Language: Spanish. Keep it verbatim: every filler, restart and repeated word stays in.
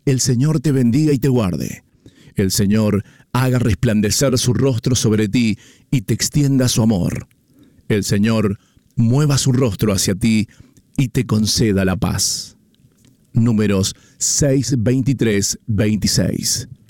El Señor te bendiga y te guarde. El Señor haga resplandecer su rostro sobre ti y te extienda su amor. El Señor mueva su rostro hacia ti y te conceda la paz. Números seis, veintitrés, veintiséis.